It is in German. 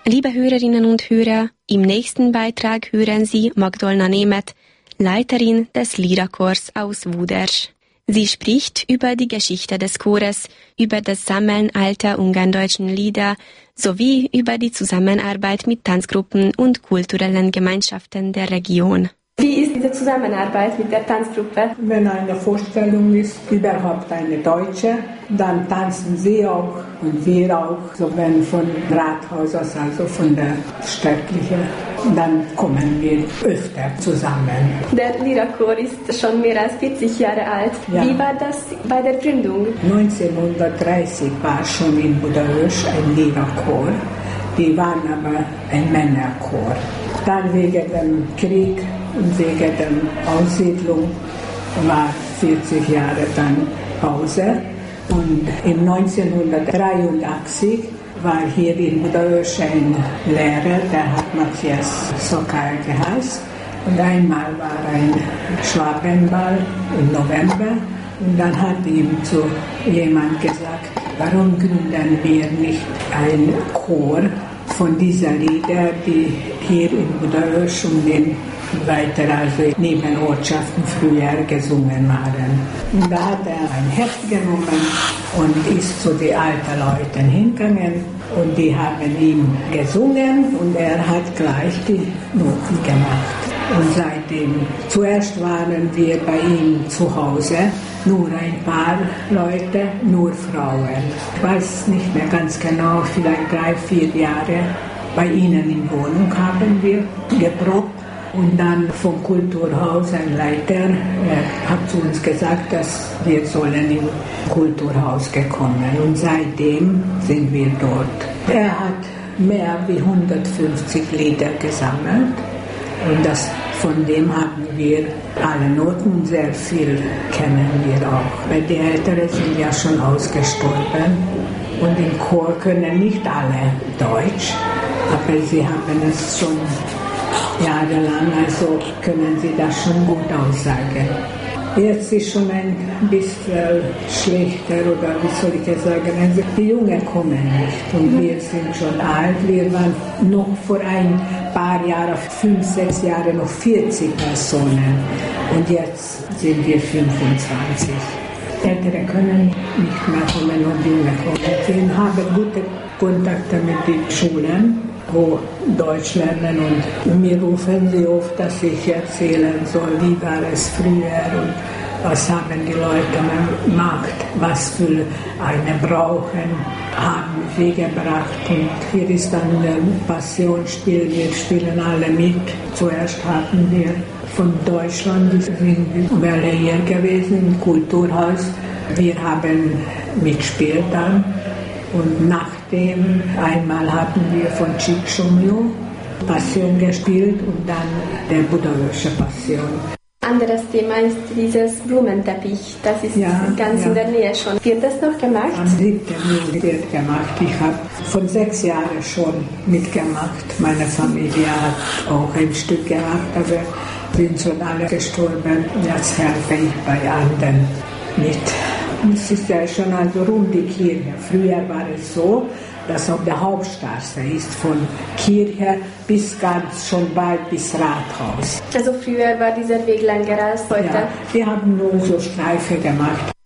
Liebe Hörerinnen und Hörer, im nächsten Beitrag hören Sie Magdolna Nemeth, Leiterin des Liederchors aus Wudersch. Sie spricht über die Geschichte des Chores, über das Sammeln alter ungarndeutschen Lieder sowie über die Zusammenarbeit mit Tanzgruppen und kulturellen Gemeinschaften der Region. Wie ist diese Zusammenarbeit mit der Tanzgruppe? Wenn eine Vorstellung ist, überhaupt eine deutsche, dann tanzen sie auch und wir auch. So wenn von Rathaus aus, also von der städtlichen, dann kommen wir öfter zusammen. Der Liederchor ist schon mehr als 40 Jahre alt. Ja. Wie war das bei der Gründung? 1930 war schon in Budaörs ein Liederchor. Die waren aber ein Männerchor. Dann wegen dem Krieg und wegen der Aussiedlung war 40 Jahre dann Pause. Und in 1983 war hier in Budaörs ein Lehrer, der hat Matthias Sokal geheißen. Und einmal war ein Schwabenball im November. Und dann hat ihm zu jemand gesagt, warum gründen wir nicht einen Chor von diesen Liedern, die hier in Budaörs und in weiter, also neben Ortschaften früher gesungen waren. Und da hat er ein Heft genommen und ist zu den alten Leuten hingegangen und die haben ihm gesungen und er hat gleich die Noten gemacht. Und seitdem, zuerst waren wir bei ihm zu Hause, nur ein paar Leute, nur Frauen. Ich weiß nicht mehr ganz genau, vielleicht 3-4 Jahre bei ihnen in Wohnung haben wir geprobt. Und dann vom Kulturhaus ein Leiter hat zu uns gesagt, dass wir sollen im Kulturhaus gekommen. Und seitdem sind wir dort. Er hat mehr wie 150 Lieder gesammelt. Und von dem haben wir alle Noten, sehr viel kennen wir auch. Weil die Älteren sind ja schon ausgestorben und im Chor können nicht alle Deutsch, aber sie haben es schon jahrelang, also können sie das schon gut aussagen. Jetzt ist schon ein bisschen schlechter, oder wie soll ich es sagen, also die Jungen kommen nicht und wir sind schon alt. Wir waren noch vor ein paar Jahren, 5-6 Jahre noch 40 Personen und jetzt sind wir 25. Ältere können nicht mehr kommen und Junge kommen. Wir haben gute Kontakte mit den Schulen, wo Deutsch lernen und mir rufen sie oft, dass ich erzählen soll, wie war es früher und was haben die Leute gemacht, was für eine Brauchen haben sie gebracht. Und hier ist dann ein Passionsspiel, wir spielen alle mit. Zuerst hatten wir von Deutschland, die sind welche hier gewesen im Kulturhaus. Wir haben mitgespielt dann. Und nachdem einmal hatten wir von Cicciomio Passion gespielt und dann der Budaörsche Passion. Anderes Thema ist dieses Blumenteppich. Das ist ganz in der Nähe schon. Wird das noch gemacht? Am 7. Juli wird gemacht. Ich habe von 6 Jahren schon mitgemacht. Meine Familie hat auch ein Stück gemacht, aber sind schon alle gestorben. Jetzt helfe ich bei anderen mit. Es ist ja schon also rund die Kirche. Früher war es so, dass auf der Hauptstraße ist von Kirche bis ganz schon bald bis Rathaus. Also früher war dieser Weg länger als heute? Ja, wir haben nur so Streife gemacht.